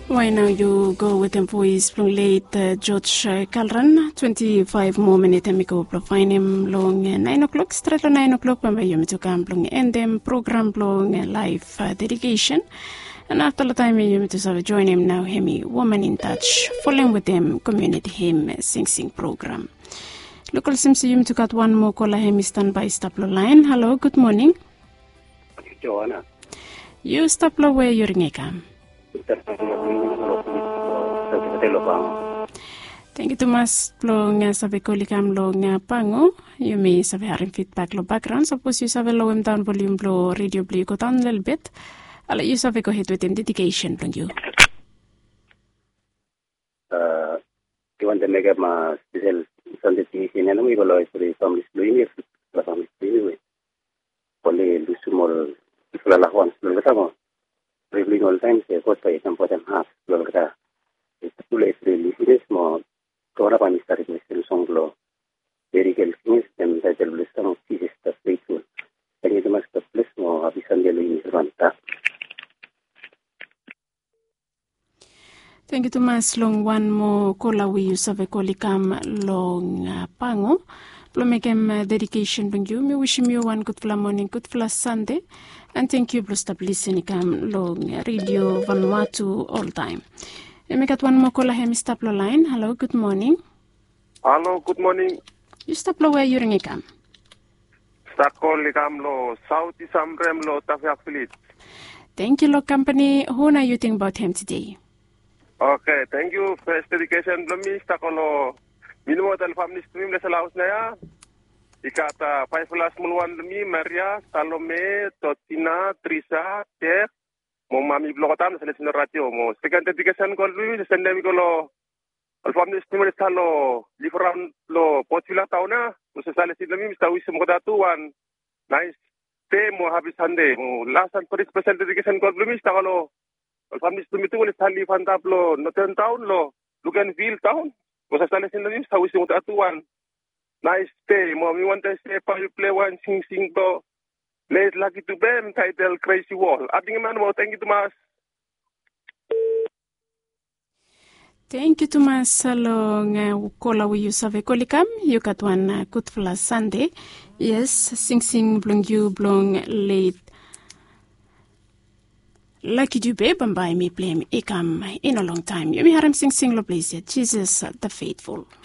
Why now you go with them voice from late George Calran, 25 more minutes and we go find him long 9 o'clock, straight on 9 o'clock when you to come long and then program long live dedication. And after the time you to join him now, Hemi Woman in Touch, following with them community hymn sing program. Local Sims you to got one more caller Hemi standby stapler line. Hello, good morning. Joanna. You stapler where you're in Thank you, Thomas. Long sabi ko likam long pango. You may sabi haring feedback lo background. Suppose you sabi low down volume lo radio play ko down a little bit. I'll you sabi ko hit with him dedication from you. You want to make up my special Sunday dedication and we will always put some doing it. Some doing it. Only do small la one. Look at Revealing all times, a cost by some important half. Look at it's too late to release this more. Torapan is started with the song law. Very good things, and that will be some of these stuff faithful. And it must have less more of the Sunday in Rwanda. Thank you, Thomas. Long one more caller we use of a colicam long pango. Plomegem dedication to you. Me wish you one good fla morning, good fla Sunday. And thank you for listening long radio Vanuatu all time. We got one more caller here, Mr. Line. Hello, good morning. Hello, good morning. You stop where you're in Ikam? Stakol Likam lo, South Isamrem lo, Tafiafilit. Thank you, Lo Company. Who are you thinking about him today? Okay, thank you. First dedication to me, Stakolo. Minimo del family stream, let's allow us now. Ikata, 5 last one to me, Maria, Salome, Totina, Trisa, Ter, Momami Blogotan, Selection Radio. Second dedication called Louis, send them go. Alfamni stream is talo, live around lo, Potula Tauna, who says Alice in the Mim, Stawism Godatuan. Nice day, more happy Sunday. Last and for this special dedication called Louis, Talo. Alfamni stream is Tali Fantablo, Northern Town, lo, Luganville Town. Was a Alice in the Mim, Stawism Godatuan. Nice day, Mom. You want to say, you play one sing go. Late lucky to them, title Crazy Wall. I think, man, thank you, Thomas. Thank you, Thomas. Long caller we use of a colicam. You got one good for Sunday. Yes, sing blong you blong late. Lucky you babe and by me play me ikam in a long time. You may have him sing lo please. Jesus the faithful.